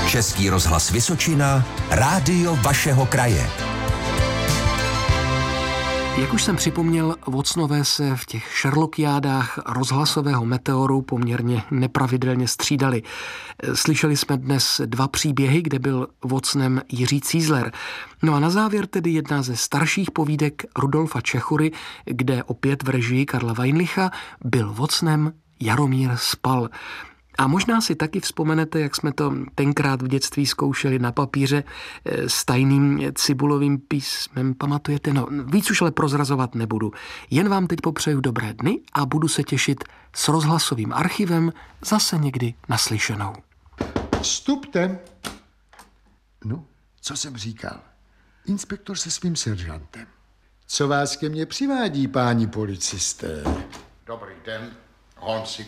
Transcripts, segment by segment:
Český rozhlas Vysočina, rádio vašeho kraje. Jak už jsem připomněl, Watsonové se v těch Sherlockiádách rozhlasového Meteoru poměrně nepravidelně střídali. Slyšeli jsme dnes 2 příběhy, kde byl Watsonem Jiří Cízler. No a na závěr tedy jedna ze starších povídek Rudolfa Čechury, kde opět v režii Karla Weinlicha byl Watsonem Jaromír Spal. A možná si taky vzpomenete, jak jsme to tenkrát v dětství zkoušeli na papíře s tajným cibulovým písmem. Pamatujete? No, víc už ale prozrazovat nebudu. Jen vám teď popřeju dobré dny a budu se těšit s rozhlasovým archivem zase někdy naslyšenou. Vstupte. No, co jsem říkal? Inspektor se svým seržantem. Co vás ke mně přivádí, páni policisté? Dobrý den, Holmesi.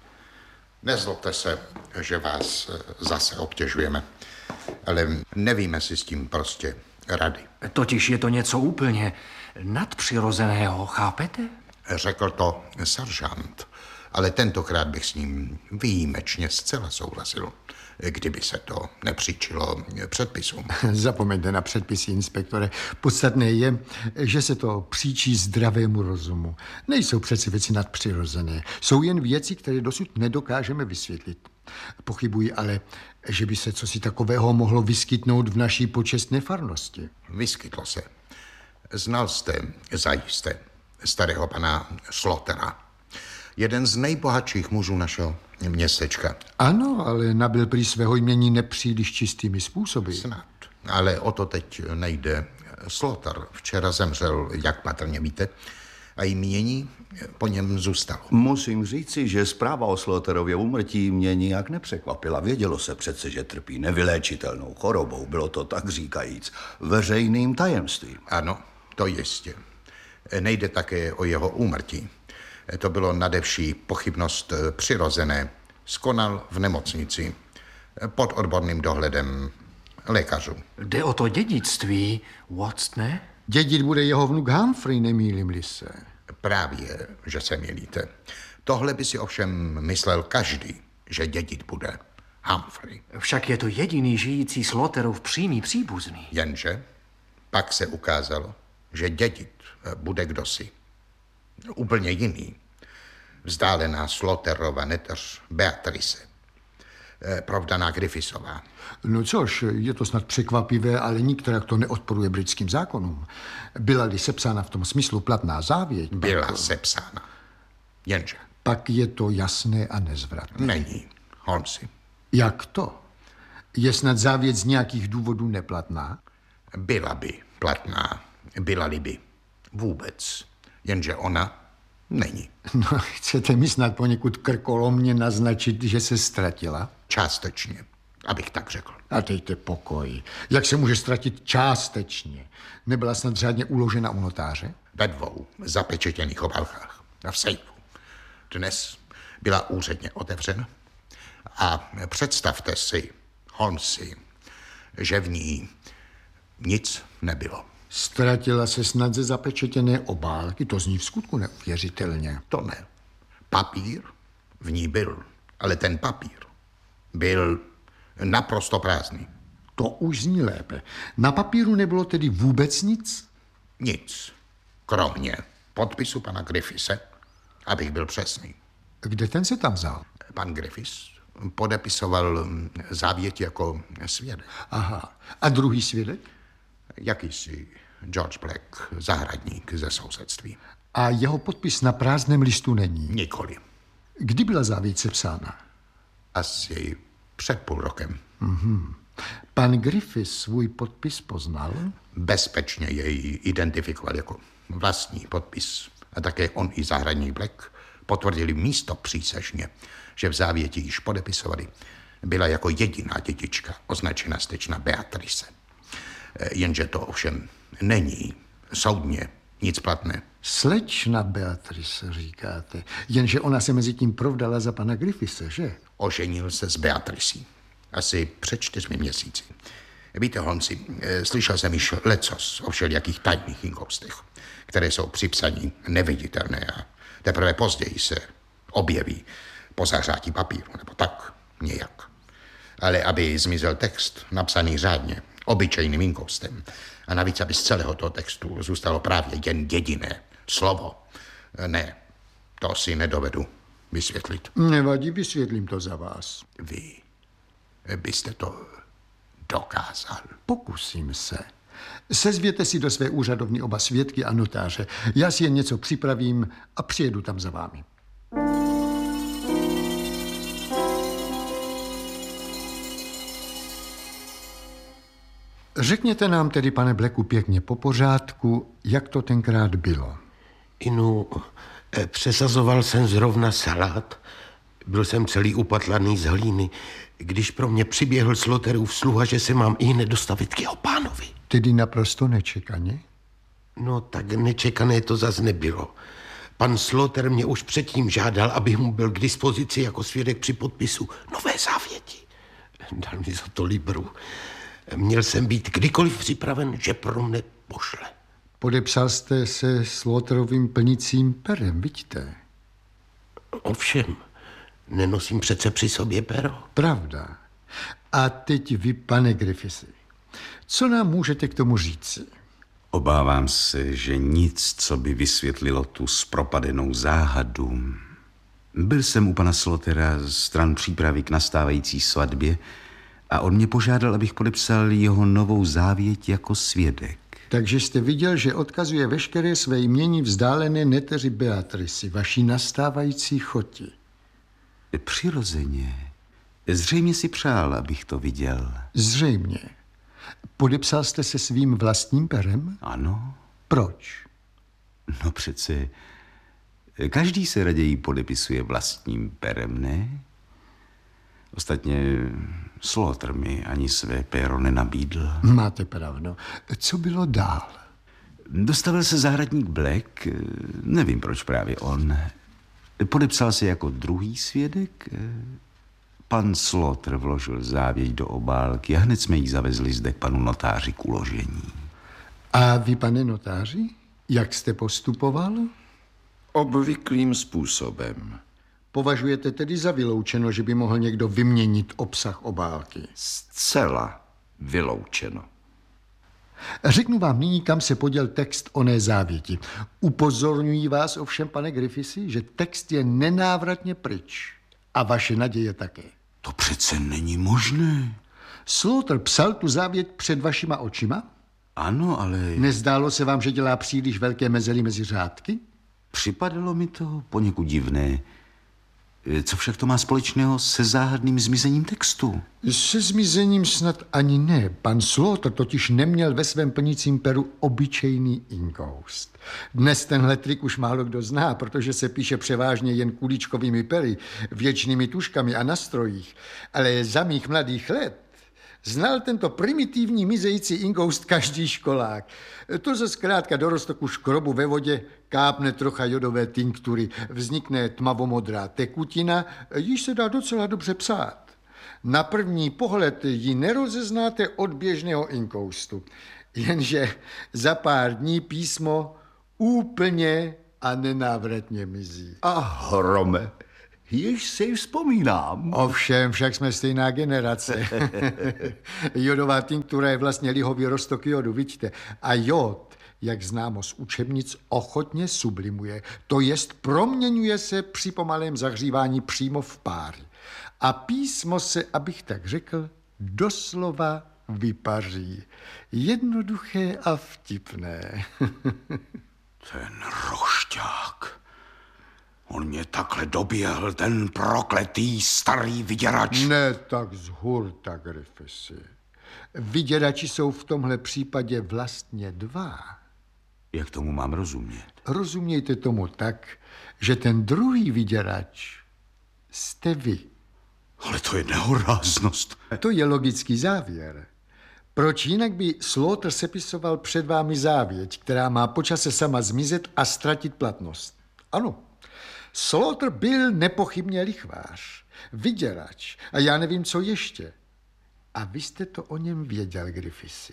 Nezlobte se, že vás zase obtěžujeme, ale nevíme si s tím prostě rady. Totiž je to něco úplně nadpřirozeného, chápete? Řekl to seržant, ale tentokrát bych s ním výjimečně zcela souhlasil, kdyby se to nepříčilo předpisům. Zapomeňte na předpisy, inspektore. Podstatné je, že se to příčí zdravému rozumu. Nejsou přeci věci nadpřirozené. Jsou jen věci, které dosud nedokážeme vysvětlit. Pochybuji ale, že by se cosi takového mohlo vyskytnout v naší počestné farnosti. Vyskytlo se. Znal jste zajisté starého pana Slotera. Jeden z nejbohatších mužů našeho městečka. Ano, ale nabyl prý svého jmění nepříliš čistými způsoby. Snad, ale o to teď nejde. Sloter včera zemřel, jak patrně víte, a jmění po něm zůstalo. Musím říci, že zpráva o Sloterově úmrtí mě nijak nepřekvapila. Vědělo se přece, že trpí nevyléčitelnou chorobou. Bylo to tak říkajíc veřejným tajemstvím. Ano, to jistě. Nejde také o jeho úmrtí. To bylo nadevší pochybnost přirozené. Skonal v nemocnici pod odborným dohledem lékařů. Jde o to dědictví, Watsone? Dědit bude jeho vnuk Humphrey, nemýlím-li se. Právě, že se mýlíte. Tohle by si ovšem myslel každý, že dědit bude Humphrey. Však je to jediný žijící Sloterův přímý příbuzný. Jenže pak se ukázalo, že dědit bude kdosi. Úplně jiný. Vzdálená Sloterova neteř Beatrice. Provdaná Griffithsová. No což, je to snad překvapivé, ale nikterak to neodporuje britským zákonům. Byla-li sepsána v tom smyslu platná závěť... Byla sepsána. Jenže... Pak je to jasné a nezvratné. Není, Holmesi. Jak to? Je snad závěť z nějakých důvodů neplatná? Byla by platná. Byla-li by. Vůbec. Jenže ona není. No, chcete mi snad poněkud krkolomně naznačit, že se ztratila? Částečně, abych tak řekl. A dejte pokoj. Jak se může ztratit částečně? Nebyla snad řádně uložena u notáře? Ve 2 zapečetěných obálkách a v sejfu. Dnes byla úředně otevřena a představte si, Holmesi, že v ní nic nebylo. Ztratila se snad ze zapečetěné obálky, to zní v skutku neuvěřitelně. To ne. Papír v ní byl, ale ten papír byl naprosto prázdný. To už zní lépe. Na papíru nebylo tedy vůbec nic? Nic. Kromě podpisu pana Griffithse, abych byl přesný. Kde ten se tam vzal? Pan Griffiths podepisoval závěť jako svědek. Aha. A druhý svědek? Jakýsi George Black, zahradník ze sousedství. A jeho podpis na prázdném listu není? Nikoli. Kdy byla závěť sepsána? Asi před půl rokem. Mhm. Pan Griffith svůj podpis poznal? Bezpečně jej identifikoval jako vlastní podpis. A také on i zahradník Black potvrdili místo přísežně, že v závěti již podepisovali. Byla jako jediná dědička označena slečna Beatrice. Jenže to ovšem není soudně nic platné. Slečna Beatrice, říkáte. Jenže ona se mezi tím provdala za pana Griffithse, že? Oženil se s Beatricí. Asi před 4 měsíci. Víte, Holmesi, slyšel jsem již lecos o všelijakých tajných inkoustech, které jsou při psaní neviditelné a teprve později se objeví po zahřátí papíru, nebo tak nějak. Ale aby zmizel text, napsaný řádně, obyčejným inkoustem, a navíc, aby z celého toho textu zůstalo právě jen jediné slovo. Ne, to si nedovedu vysvětlit. Nevadí, vysvětlím to za vás. Vy byste to dokázal. Pokusím se. Sezvěte si do své úřadovny oba svědky a notáře. Já si jen něco připravím a přijedu tam za vámi. Řekněte nám tedy, pane Blacku, pěkně po pořádku, jak to tenkrát bylo. Inu, přesazoval jsem zrovna salát. Byl jsem celý upatlaný z hlíny, když pro mě přiběhl Slaughterův sluha, že se mám ihned dostavit k jeho pánovi. Tedy naprosto nečekaně? No tak nečekané to zas nebylo. Pan Slaughter mě už předtím žádal, abych mu byl k dispozici jako svědek při podpisu nové závěti. Dal mi za to libru. Měl jsem být kdykoliv připraven, že pro mne pošle. Podepsal jste se Slaughterovým plnicím perem, vidíte? Ovšem, nenosím přece při sobě pero. Pravda. A teď vy, pane Griffithsi, co nám můžete k tomu říci? Obávám se, že nic, co by vysvětlilo tu zpropadenou záhadu. Byl jsem u pana Slaughter'a stran přípravy k nastávající svatbě a on mě požádal, abych podepsal jeho novou závěť jako svědek. Takže jste viděl, že odkazuje veškeré své jmění vzdálené neteři Beatrici, vaší nastávající choti. Přirozeně. Zřejmě si přál, abych to viděl. Zřejmě. Podepsal jste se svým vlastním perem? Ano. Proč? No přece, každý se raději podepisuje vlastním perem, ne? Ostatně Slaughter mi ani své péro nenabídl. Máte pravdu. Co bylo dál? Dostavil se zahradník Black, nevím proč právě on. Podepsal se jako druhý svědek. Pan Slaughter vložil závěť do obálky a hned jsme ji zavezli zde k panu notáři k uložení. A vy, pane notáři, jak jste postupoval? Obvyklým způsobem. Považujete tedy za vyloučeno, že by mohl někdo vyměnit obsah obálky? Zcela vyloučeno. Řeknu vám nyní, kam se poděl text oné závěti. Upozorňuji vás ovšem, pane Griffithsi, že text je nenávratně pryč. A vaše naděje také. To přece není možné. Slaughter psal tu závěť před vašima očima? Ano, ale... Nezdálo se vám, že dělá příliš velké mezery mezi řádky? Připadalo mi to poněkud divné. Co však to má společného se záhadným zmizením textu? Se zmizením snad ani ne. Pan Slaughter totiž neměl ve svém plnicím peru obyčejný inkoust. Dnes tenhle trik už málo kdo zná, protože se píše převážně jen kuličkovými pery, věčnými tuškami a nastrojích. Ale za mých mladých let znal tento primitivní mizející inkoust každý školák. To se zkrátka do roztoku škrobu ve vodě kápne trocha jodové tinktury, vznikne tmavomodrá tekutina, již se dá docela dobře psát. Na první pohled ji nerozeznáte od běžného inkoustu, jenže za pár dní písmo úplně a nenávratně mizí. A hrome, již si vzpomínám. Ovšem, však jsme stejná generace. Jodová tinktura je vlastně lihový roztok jodu, vidíte. A jod, jak známo z učebnic, ochotně sublimuje. To jest proměňuje se při pomalém zahřívání přímo v páry. A písmo se, abych tak řekl, doslova vypaří. Jednoduché a vtipné. Ten rošťák. On mě takhle doběhl, ten prokletý starý vyděrač. Ne tak zhurta, Griffithsi. Vyděrači jsou v tomhle případě vlastně dva. Jak tomu mám rozumět? Rozumějte tomu tak, že ten druhý vyděrač jste vy. Ale to je nehoráznost. To je logický závěr. Proč jinak by Slaughter sepisoval před vámi závěť, která má počase sama zmizet a ztratit platnost? Ano, Slaughter byl nepochybně lichvář, vyděrač a já nevím, co ještě. A vy jste to o něm věděl, Griffithsi.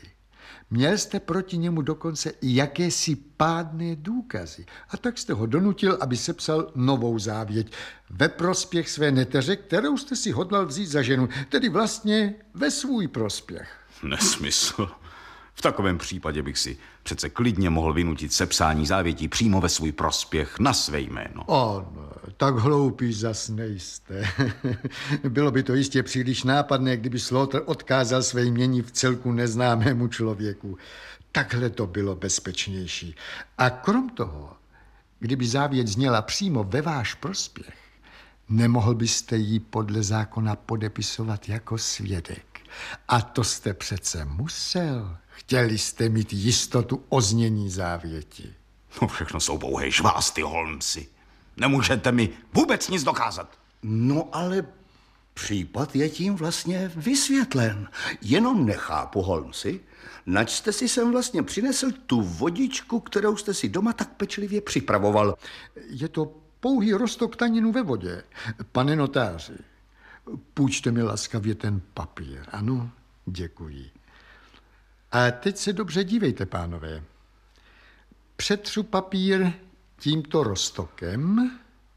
Měl jste proti němu dokonce i jakési pádné důkazy. A tak jste ho donutil, aby sepsal novou závěť ve prospěch své neteře, kterou jste si hodlal vzít za ženu, tedy vlastně ve svůj prospěch. Nesmysl. V takovém případě bych si přece klidně mohl vynutit sepsání závětí přímo ve svůj prospěch na své jméno. Ano, tak hloupý zas nejste. Bylo by to jistě příliš nápadné, kdyby Slaughter odkázal své jmění v celku neznámému člověku. Takhle to bylo bezpečnější. A krom toho, kdyby závěť zněla přímo ve váš prospěch, nemohl byste ji podle zákona podepisovat jako svědek. A to jste přece musel. Chtěli jste mít jistotu o znění závěti. No všechno jsou pouhé žvásty, Holmesi. Nemůžete mi vůbec nic dokázat. No ale případ je tím vlastně vysvětlen. Jenom nechápu, Holmesi, nač jste si sem vlastně přinesl tu vodičku, kterou jste si doma tak pečlivě připravoval. Je to pouhý roztok taninu ve vodě. Pane notáři, půjčte mi laskavě ten papír. Ano, děkuji. A teď se dobře dívejte, pánové. Přetřu papír tímto roztokem.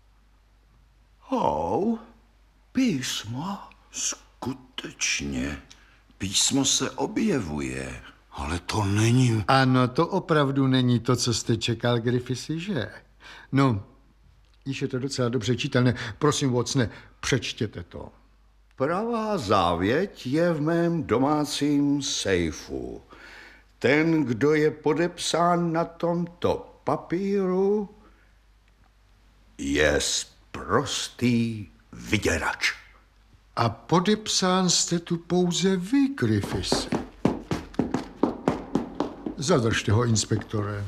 Písmo. Skutečně, písmo se objevuje. Ale to není... Ano, to opravdu není to, co jste čekal, Griffisi, že? No, již je to docela dobře čitelné. Prosím, Watsone, přečtěte to. Pravá závěť je v mém domácím sejfu. Ten, kdo je podepsán na tomto papíru, je sprostý vyděrač. A podepsán jste tu pouze vy, Griffisi. Zadržte ho, inspektore.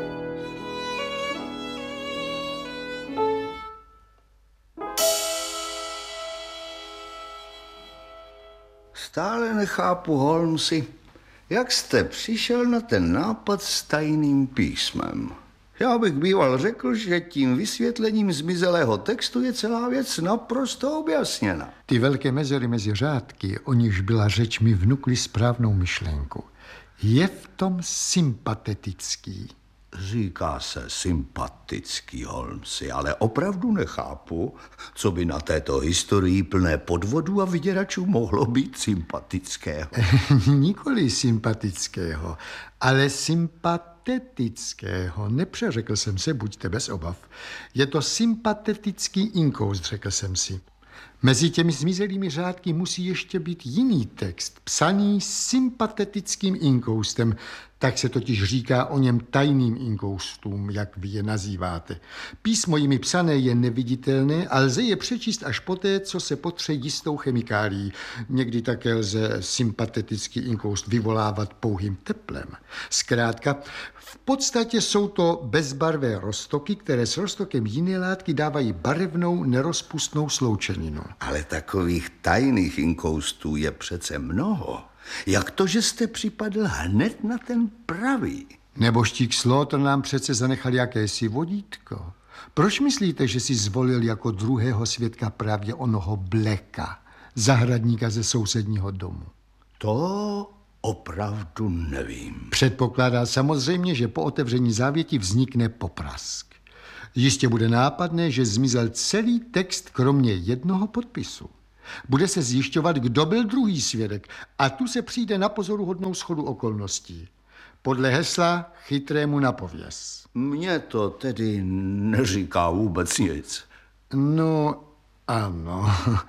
Stále nechápu, Holmesi, jak jste přišel na ten nápad s tajným písmem. Já bych býval řekl, že tím vysvětlením zmizelého textu je celá věc naprosto objasněna. Ty velké mezery mezi řádky, o nichž byla řeč, mi vnukly správnou myšlenku. Je v tom sympatetický. Říká se sympatický, Holmesi, ale opravdu nechápu, co by na této historii plné podvodů a vyděračů mohlo být sympatického. Nikoli sympatického, ale sympatetického. Nepřeřekl jsem se, buďte bez obav. Je to sympatetický inkoust, řekl jsem si. Mezi těmi zmizelými řádky musí ještě být jiný text, psaný sympatetickým inkoustem. Tak se totiž říká o něm tajným inkoustům, jak vy je nazýváte. Písmo jimi psané je neviditelné a lze je přečíst až poté, co se potře jistou chemikálií. Někdy také lze sympatetický inkoust vyvolávat pouhým teplem. Zkrátka, v podstatě jsou to bezbarvé roztoky, které s roztokem jiné látky dávají barevnou, nerozpustnou sloučeninu. Ale takových tajných inkoustů je přece mnoho. Jak to, že jste připadl hned na ten pravý? Nebožtík Slaughter nám přece zanechal jakési vodítko. Proč myslíte, že si zvolil jako druhého svědka právě onoho Blacka, zahradníka ze sousedního domu? To opravdu nevím. Předpokládá samozřejmě, že po otevření závěti vznikne poprask. Jistě bude nápadné, že zmizel celý text kromě jednoho podpisu. Bude se zjišťovat, kdo byl druhý svědek a tu se přijde na pozoruhodnou shodu okolností. Podle hesla chytrému na pověs. Mně to tedy neříká vůbec nic. No, ano.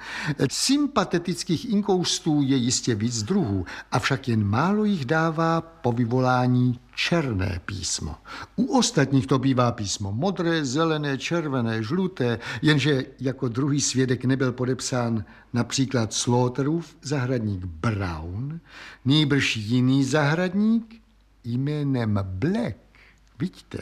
Sympatetických inkoustů je jistě víc druhů, avšak jen málo jich dává po vyvolání černé písmo. U ostatních to bývá písmo modré, zelené, červené, žluté, jenže jako druhý svědek nebyl podepsán například Slaughterův zahradník Brown, nýbrž jiný zahradník jménem Black. Vidíte?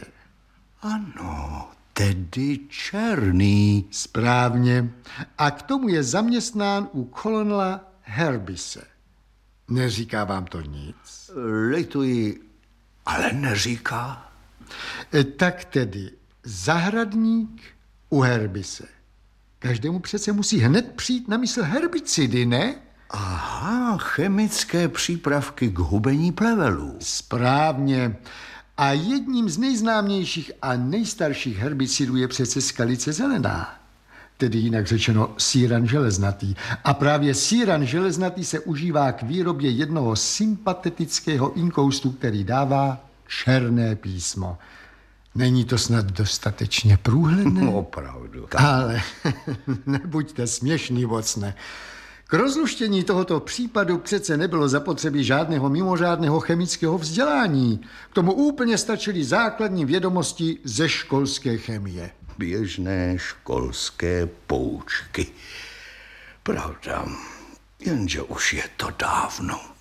Ano, tedy černý. Správně. A k tomu je zaměstnán u kolonela Herbise. Neříká vám to nic? Lituji, ale neříká. Tak tedy zahradník u Herbise. Každému přece musí hned přijít na mysl herbicidy, ne? Aha, chemické přípravky k hubení plevelů. Správně. A jedním z nejznámějších a nejstarších herbicidů je přece skalice zelená, tedy jinak řečeno síran železnatý. A právě síran železnatý se užívá k výrobě jednoho sympatetického inkoustu, který dává černé písmo. Není to snad dostatečně průhledné? Opravdu. Ale nebuďte směšný, Watson. K rozluštění tohoto případu přece nebylo zapotřebí žádného mimořádného chemického vzdělání. K tomu úplně stačily základní vědomosti ze školské chemie. Běžné školské poučky. Pravda, jenže už je to dávno.